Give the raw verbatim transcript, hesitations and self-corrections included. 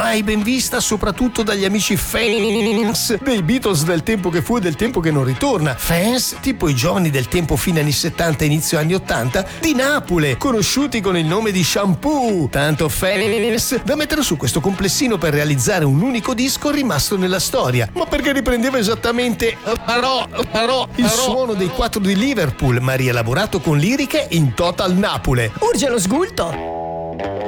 ormai ben vista soprattutto dagli amici fans dei Beatles del tempo che fu e del tempo che non ritorna. Fans tipo i giovani del tempo fine anni settanta inizio anni ottanta di Napoli, conosciuti con il nome di Shampoo. Tanto fans da mettere su questo complessino per realizzare un unico disco rimasto nella storia, ma perché riprendeva esattamente però, però, il suono dei quattro di Liverpool, ma rielaborato con liriche in total Napoli. Urge lo sgulto!